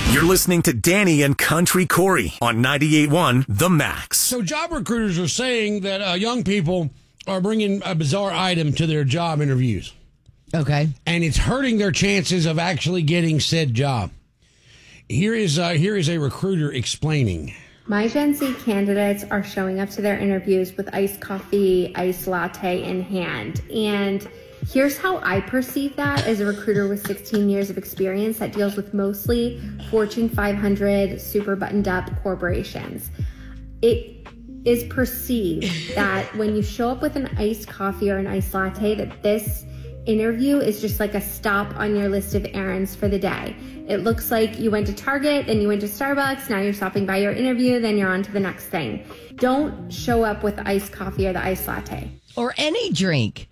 You're listening to Danny and Country Corey on 98.1 The Max. So job recruiters are saying that young people are bringing a bizarre item to their job interviews. Okay. And it's hurting their chances of actually getting said job. Here is a recruiter explaining. My Gen Z candidates are showing up to their interviews with iced coffee, iced latte in hand. And here's how I perceive that as a recruiter with 16 years of experience that deals with mostly Fortune 500 super buttoned up corporations. It is perceived that when you show up with an iced coffee or an iced latte, that this interview is just like a stop on your list of errands for the day. It looks like you went to Target, then you went to Starbucks, now you're stopping by your interview, then you're on to the next thing. Don't show up with the iced coffee or the iced latte. Or any drink.